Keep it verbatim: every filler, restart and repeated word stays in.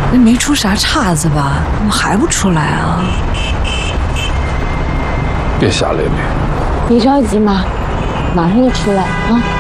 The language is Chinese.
那没出啥岔子吧？怎么还不出来啊？ 别瞎咧咧。 别着急嘛，马上就出来啊。